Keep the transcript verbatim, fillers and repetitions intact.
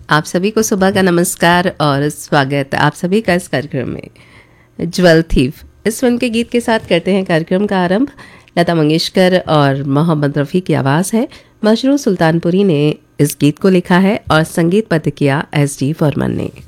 आप सभी को सुबह का नमस्कार और स्वागत आप सभी का इस कार्यक्रम में। ज्वेल थीफ इस फिल्म के गीत के साथ करते हैं कार्यक्रम का आरंभ। लता मंगेशकर और मोहम्मद रफ़ी की आवाज़ है। मशरू सुल्तानपुरी ने इस गीत को लिखा है और संगीत पद किया एस डी बर्मन ने।